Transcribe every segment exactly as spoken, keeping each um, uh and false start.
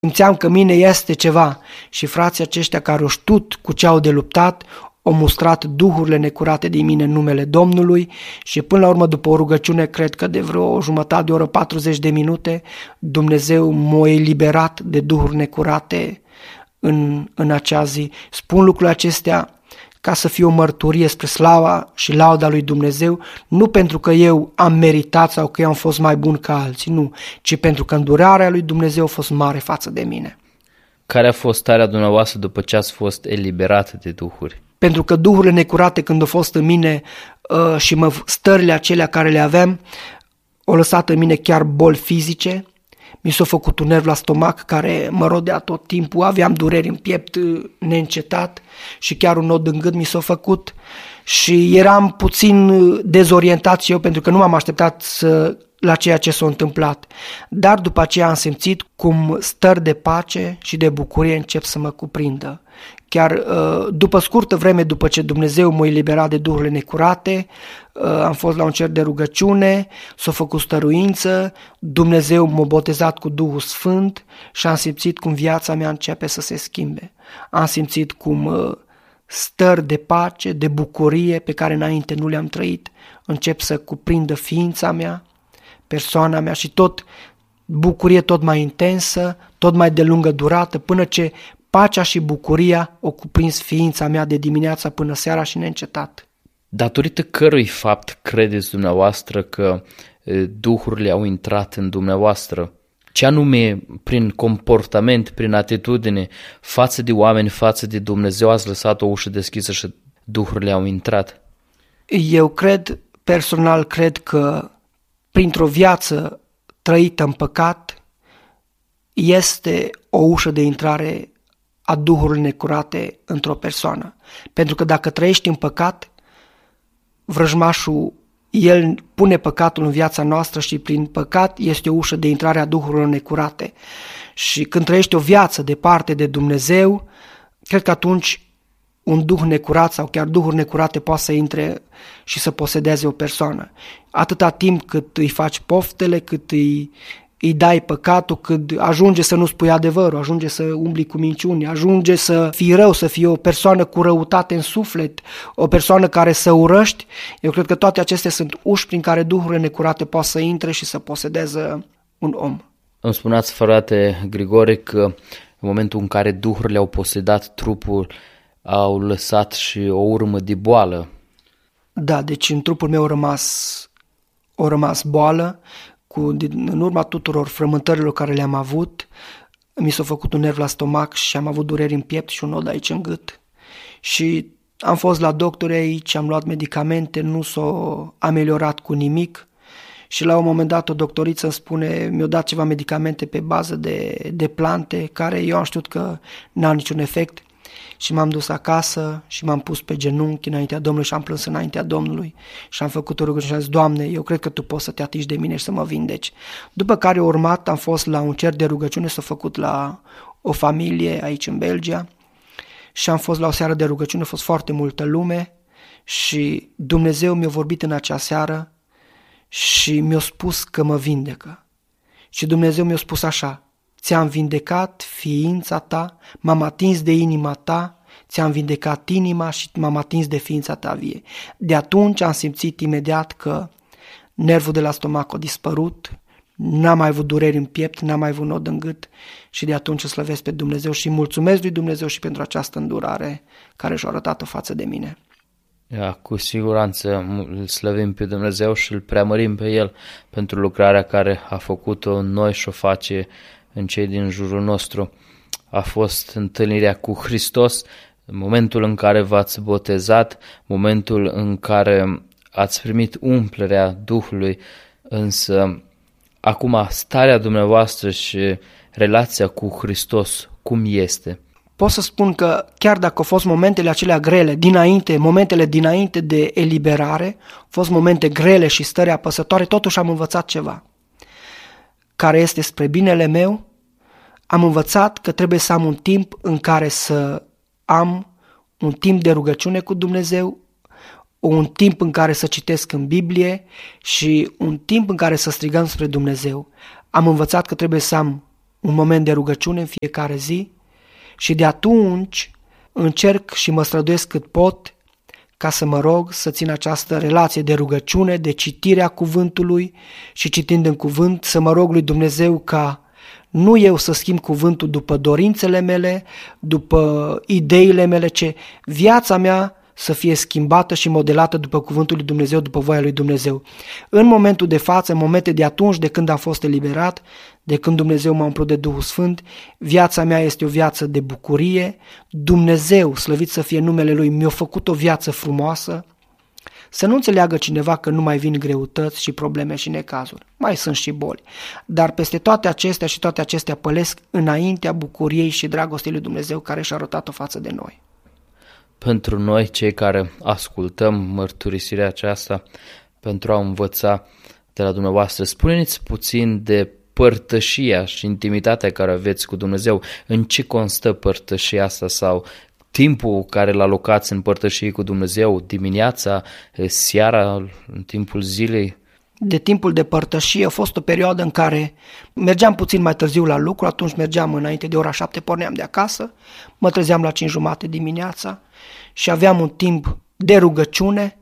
Simțeam că mine este ceva și frații aceștia care au știut cu ce au de luptat, au mustrat duhurile necurate din mine în numele Domnului și până la urmă, după o rugăciune, cred că de vreo o jumătate de oră, patruzeci de minute, Dumnezeu m-a eliberat de duhuri necurate în, în acea zi. Spun lucrurile acestea ca să fie o mărturie spre slava și lauda lui Dumnezeu, nu pentru că eu am meritat sau că eu am fost mai bun ca alții, nu, ci pentru că îndurarea lui Dumnezeu a fost mare față de mine. Care a fost starea dumneavoastră după ce ați fost eliberat de duhuri? Pentru că duhurile necurate când au fost în mine uh, și mă, stările acelea care le aveam, au lăsat în mine chiar boli fizice, mi s-a făcut un nerv la stomac care mă rodea tot timpul, aveam dureri în piept neîncetat și chiar un nod în gât mi s-a făcut și eram puțin dezorientat și eu pentru că nu m-am așteptat să, la ceea ce s-a întâmplat. Dar după aceea am simțit cum stări de pace și de bucurie încep să mă cuprindă. Chiar după scurtă vreme, după ce Dumnezeu m-a eliberat de duhurile necurate, am fost la un cer de rugăciune, s-a făcut stăruință, Dumnezeu m-a botezat cu Duhul Sfânt și am simțit cum viața mea începe să se schimbe. Am simțit cum stări de pace, de bucurie pe care înainte nu le-am trăit, încep să cuprindă ființa mea, persoana mea și tot bucurie tot mai intensă, tot mai de lungă durată, până ce pacea și bucuria o cuprins ființa mea de dimineața până seara și neîncetat. Datorită cărui fapt credeți dumneavoastră că duhurile au intrat în dumneavoastră? Ce anume prin comportament, prin atitudine, față de oameni, față de Dumnezeu ați lăsat o ușă deschisă și duhurile au intrat? Eu cred, personal cred că printr-o viață trăită în păcat este o ușă de intrare a duhurilor necurate într-o persoană. Pentru că dacă trăiești în păcat, vrăjmașul, el pune păcatul în viața noastră și prin păcat este o ușă de intrare a duhurilor necurate. Și când trăiești o viață departe de Dumnezeu, cred că atunci un duh necurat sau chiar duhuri necurate poate să intre și să posedeze o persoană. Atâta timp cât îi faci poftele, cât îi îi dai păcatul, când ajunge să nu spui adevărul, ajunge să umbli cu minciuni, ajunge să fii rău, să fii o persoană cu răutate în suflet, o persoană care să urăști. Eu cred că toate acestea sunt uși prin care duhurile necurate poate să intre și să posedeze un om. Îmi spuneați, frate Grigore, că în momentul în care duhurile au posedat trupul, au lăsat și o urmă de boală. Da, deci în trupul meu a rămas, a rămas boală. Cu, în urma tuturor frământărilor care le-am avut, mi s-a făcut un nerv la stomac și am avut dureri în piept și un nod aici în gât. Și am fost la doctori aici, am luat medicamente, nu s-a ameliorat cu nimic și la un moment dat o doctoriță îmi spune, mi-a dat ceva medicamente pe bază de, de plante, care eu am știut că n-au niciun efect. Și m-am dus acasă și m-am pus pe genunchi înaintea Domnului și am plâns înaintea Domnului și am făcut o rugăciune și am zis, Doamne, eu cred că Tu poți să Te atingi de mine și să mă vindeci. După care a urmat, am fost la un cer de rugăciune, s-a făcut la o familie aici în Belgia și am fost la o seară de rugăciune, a fost foarte multă lume și Dumnezeu mi-a vorbit în acea seară și mi-a spus că mă vindecă. Și Dumnezeu mi-a spus așa, ți-am vindecat ființa ta, m-am atins de inima ta, ți-am vindecat inima și m-am atins de ființa ta vie. De atunci am simțit imediat că nervul de la stomac a dispărut, n-am mai avut dureri în piept, n-am mai avut nod în gât și de atunci îl slăvesc pe Dumnezeu și mulțumesc lui Dumnezeu și pentru această îndurare care și-a arătat-o față de mine. Ja, cu siguranță îl slăvim pe Dumnezeu și îl preamărim pe El pentru lucrarea care a făcut-o în noi și o face în cei din jurul nostru. A fost întâlnirea cu Hristos, momentul în care v-ați botezat, momentul în care ați primit umplerea Duhului, însă acum starea dumneavoastră și relația cu Hristos, cum este? Pot să spun că chiar dacă au fost momentele acelea grele, dinainte, momentele dinainte de eliberare, au fost momente grele și stări apăsătoare, totuși am învățat ceva care este spre binele meu. Am învățat că trebuie să am un timp în care să am un timp de rugăciune cu Dumnezeu, un timp în care să citesc în Biblie și un timp în care să strigăm spre Dumnezeu. Am învățat că trebuie să am un moment de rugăciune în fiecare zi și de atunci încerc și mă străduiesc cât pot ca să mă rog să țin această relație de rugăciune, de citirea cuvântului și citind în cuvânt să mă rog lui Dumnezeu ca nu eu să schimb cuvântul după dorințele mele, după ideile mele, ci viața mea să fie schimbată și modelată după cuvântul lui Dumnezeu, după voia lui Dumnezeu. În momentul de față, în momente de atunci, de când am fost eliberat, de când Dumnezeu m-a umplut de Duhul Sfânt, viața mea este o viață de bucurie. Dumnezeu, slăvit să fie numele Lui, mi-a făcut o viață frumoasă. Să nu înțeleagă cineva că nu mai vin greutăți și probleme și necazuri. Mai sunt și boli. Dar peste toate acestea și toate acestea pălesc înaintea bucuriei și dragostei lui Dumnezeu care și-a arătat-o față de noi. Pentru noi, cei care ascultăm mărturisirea aceasta, pentru a învăța de la dumneavoastră, spuneți puțin de părtășia și intimitatea care aveți cu Dumnezeu. În ce constă părtășia asta sau timpul care îl alocați în părtășie cu Dumnezeu, dimineața, seara, în timpul zilei? De timpul de părtășie a fost o perioadă în care mergeam puțin mai târziu la lucru, atunci mergeam înainte de ora șapte, porneam de acasă, mă trezeam la cinci jumate dimineața și aveam un timp de rugăciune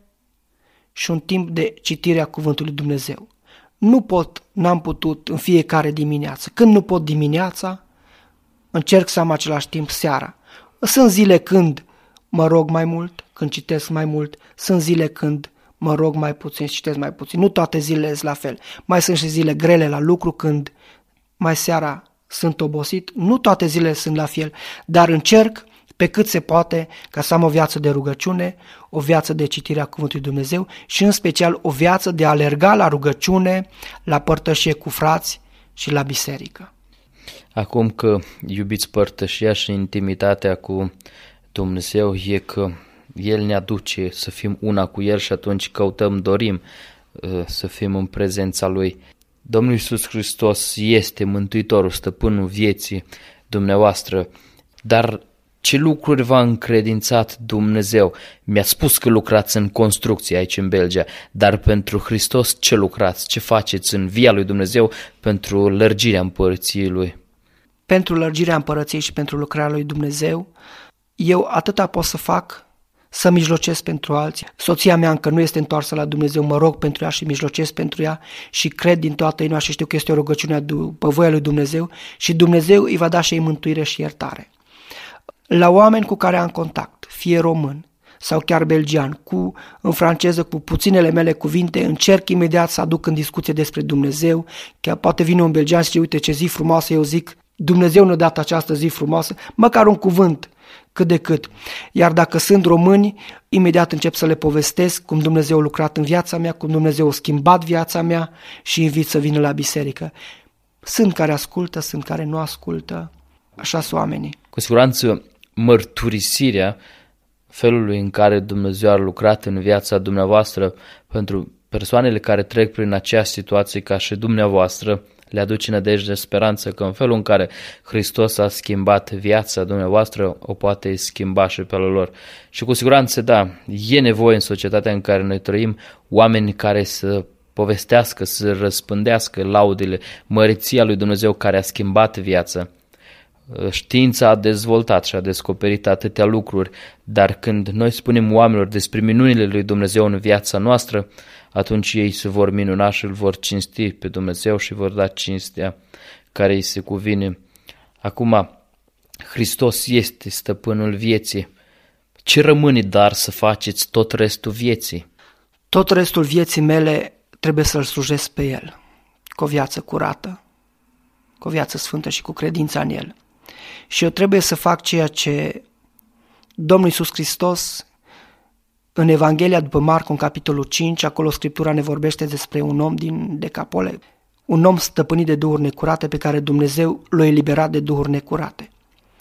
și un timp de citire a cuvântului Dumnezeu. Nu pot, n-am putut în fiecare dimineață. Când nu pot dimineața, încerc să am același timp seara. Sunt zile când mă rog mai mult, când citesc mai mult, sunt zile când mă rog mai puțin și citesc mai puțin. Nu toate zilele sunt la fel. Mai sunt și zile grele la lucru când mai seara sunt obosit. Nu toate zilele sunt la fel, dar încerc pe cât se poate ca să am o viață de rugăciune, o viață de citire a Cuvântului Dumnezeu și în special o viață de a alerga la rugăciune, la părtășie cu frați și la biserică. Acum că iubiți părtășia și intimitatea cu Dumnezeu, e că El ne aduce să fim una cu El și atunci căutăm, dorim să fim în prezența Lui. Domnul Iisus Hristos este Mântuitorul, Stăpânul vieții dumneavoastră, dar ce lucruri v-a încredințat Dumnezeu? Mi-a spus că lucrați în construcție aici în Belgia, dar pentru Hristos ce lucrați? Ce faceți în via lui Dumnezeu pentru lărgirea împărăției Lui? Pentru lărgirea împărăției și pentru lucrarea lui Dumnezeu, eu atâta pot să fac, să mijlocesc pentru alții. Soția mea încă nu este întoarsă la Dumnezeu, mă rog pentru ea și mijlocesc pentru ea și cred din toată inima și știu că este o rugăciune după voia lui Dumnezeu și Dumnezeu îi va da și ei mântuire și iertare. La oameni cu care am contact, fie român sau chiar belgian, cu, în franceză, cu puținele mele cuvinte, încerc imediat să aduc în discuție despre Dumnezeu, chiar poate vine un belgian și zice, uite ce zi frumoasă, eu zic, Dumnezeu ne-a dat această zi frumoasă, măcar un cuvânt, cât de cât. Iar dacă sunt români, imediat încep să le povestesc cum Dumnezeu a lucrat în viața mea, cum Dumnezeu a schimbat viața mea și invit să vină la biserică. Sunt care ascultă, sunt care nu ascultă, așa sunt oamenii. Cu siguranță mărturisirea felului în care Dumnezeu a lucrat în viața dumneavoastră pentru persoanele care trec prin aceeași situație ca și dumneavoastră le aduce nădejde, speranță că în felul în care Hristos a schimbat viața dumneavoastră o poate schimba și pe lor. Și cu siguranță, da, e nevoie în societatea în care noi trăim oameni care să povestească, să răspândească laudele, măreția lui Dumnezeu care a schimbat viața. Știința a dezvoltat și a descoperit atâtea lucruri, dar când noi spunem oamenilor despre minunile lui Dumnezeu în viața noastră, atunci ei se vor minuna și îl vor cinsti pe Dumnezeu și vor da cinstea care îi se cuvine. Acum, Hristos este stăpânul vieții. Ce rămâne dar să faceți tot restul vieții? Tot restul vieții mele trebuie să-L slujesc pe El, cu o viață curată, cu o viață sfântă și cu credința în El. Și eu trebuie să fac ceea ce Domnul Iisus Hristos în Evanghelia după Marcu, în capitolul cinci, acolo Scriptura ne vorbește despre un om din Decapole, un om stăpânit de duhuri necurate pe care Dumnezeu l-a eliberat de duhuri necurate.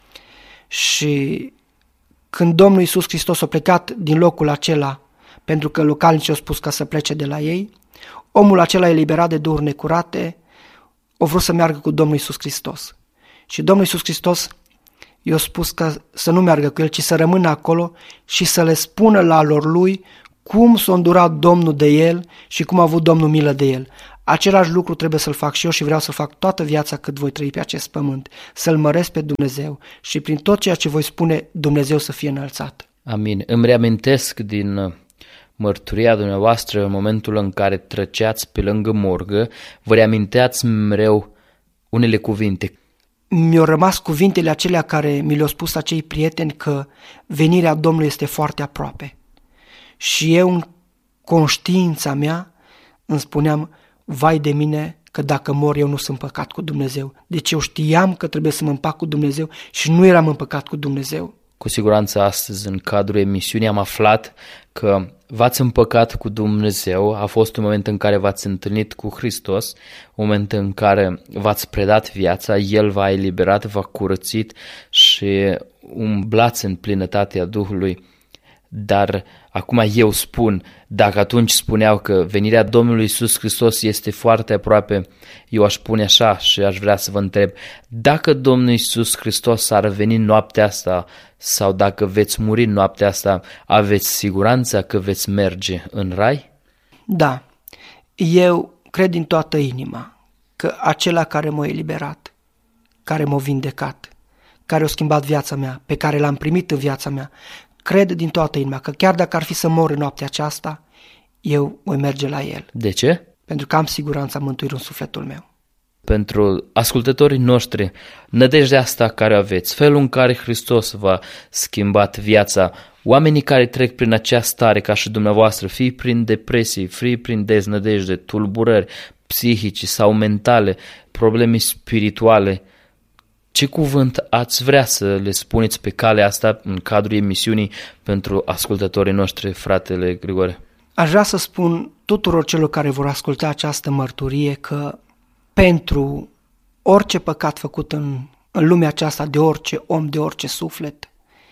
Și când Domnul Iisus Hristos a plecat din locul acela, pentru că localnicii au spus ca să plece de la ei, omul acela eliberat de duhuri necurate a vrut să meargă cu Domnul Iisus Hristos. Și Domnul Iisus Hristos i-a spus că să nu meargă cu el, ci să rămână acolo și să le spună la lor lui cum s-a îndurat Domnul de el și cum a avut Domnul milă de el. Același lucru trebuie să-l fac și eu și vreau să fac toată viața cât voi trăi pe acest pământ, să-L măresc pe Dumnezeu și prin tot ceea ce voi spune, Dumnezeu să fie înălțat. Amin. Îmi reamintesc din mărturia dumneavoastră în momentul în care trăceați pe lângă morgă, vă reaminteați mereu unele cuvinte. Mi-au rămas cuvintele acelea care mi le-au spus acei prieteni că venirea Domnului este foarte aproape. Și eu, în conștiința mea, îmi spuneam, vai de mine că dacă mor eu nu sunt păcat cu Dumnezeu. Deci eu știam că trebuie să mă împac cu Dumnezeu și nu eram împăcat cu Dumnezeu. Cu siguranță astăzi, în cadrul emisiunii, am aflat că v-ați împăcat cu Dumnezeu, a fost un moment în care v-ați întâlnit cu Hristos, un moment în care v-ați predat viața, El v-a eliberat, v-a curățit și umblați în plinătatea Duhului. Dar acum eu spun, dacă atunci spuneau că venirea Domnului Iisus Hristos este foarte aproape, eu aș spune așa și aș vrea să vă întreb, dacă Domnul Iisus Hristos ar veni noaptea asta sau dacă veți muri noaptea asta, aveți siguranța că veți merge în rai? Da, eu cred din toată inima că acela care m-a eliberat, care m-a vindecat, care a schimbat viața mea, pe care l-am primit în viața mea, cred din toată inima că chiar dacă ar fi să mor în noaptea aceasta, eu voi merge la El. De ce? Pentru că am siguranța mântuirii în sufletul meu. Pentru ascultătorii noștri, nădejdea asta care aveți, felul în care Hristos v-a schimbat viața, oamenii care trec prin acea stare ca și dumneavoastră, fie prin depresii, fie prin deznădejde, tulburări psihice sau mentale, probleme spirituale, ce cuvânt ați vrea să le spuneți pe calea asta în cadrul emisiunii pentru ascultătorii noștri, fratele Grigore? Aș vrea să spun tuturor celor care vor asculta această mărturie că pentru orice păcat făcut în, în lumea aceasta de orice om, de orice suflet,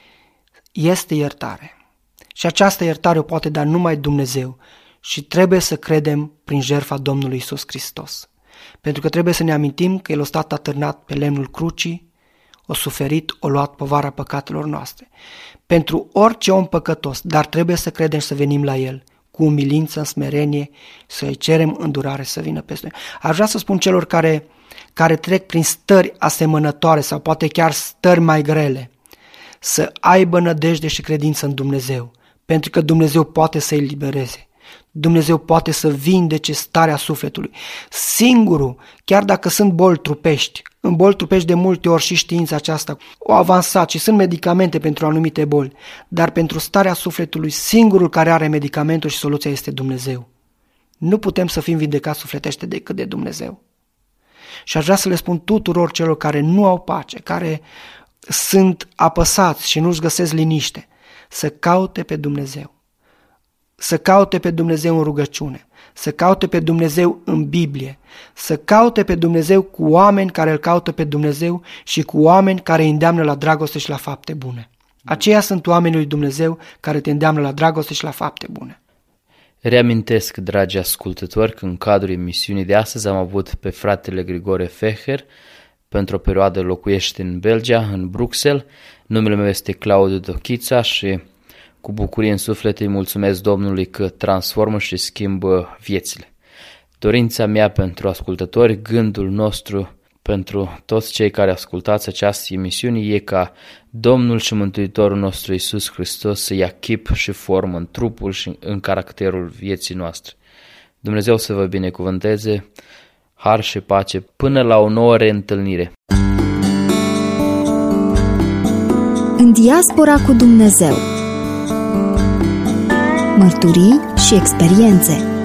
este iertare. Și această iertare o poate da numai Dumnezeu și trebuie să credem prin jertfa Domnului Iisus Hristos. Pentru că trebuie să ne amintim că El a stat atârnat pe lemnul crucii, a suferit, a luat povara păcatelor noastre. Pentru orice om păcătos, dar trebuie să credem și să venim la El, cu umilință, în smerenie, să-i cerem îndurare să vină peste noi. Aș vrea să spun celor care, care trec prin stări asemănătoare sau poate chiar stări mai grele, să aibă nădejde și credință în Dumnezeu, pentru că Dumnezeu poate să-i elibereze. Dumnezeu poate să vindece starea sufletului. Singurul, chiar dacă sunt boli trupești, în boli trupești de multe ori și știința aceasta o avansat și sunt medicamente pentru anumite boli, dar pentru starea sufletului, singurul care are medicamentul și soluția este Dumnezeu. Nu putem să fim vindecați sufletește decât de Dumnezeu. Și aș vrea să le spun tuturor celor care nu au pace, care sunt apăsați și nu-și găsesc liniște, să caute pe Dumnezeu. Să caute pe Dumnezeu în rugăciune, să caute pe Dumnezeu în Biblie, să caute pe Dumnezeu cu oameni care îl caută pe Dumnezeu și cu oameni care îi îndeamnă la dragoste și la fapte bune. Aceia sunt oamenii lui Dumnezeu care te îndeamnă la dragoste și la fapte bune. Reamintesc, dragi ascultători, că în cadrul emisiunii de astăzi am avut pe fratele Grigore Feher. Pentru o perioadă locuiește în Belgia, în Bruxelles. Numele meu este Claudiu Dochița și cu bucurie în suflet îi mulțumesc Domnului că transformă și schimbă viețile. Dorința mea pentru ascultători, gândul nostru pentru toți cei care ascultați această emisiune e ca Domnul și Mântuitorul nostru Iisus Hristos să ia chip și formă în trupul și în caracterul vieții noastre. Dumnezeu să vă binecuvânteze, har și pace până la o nouă reîntâlnire. În diaspora cu Dumnezeu. Mărturii și experiențe.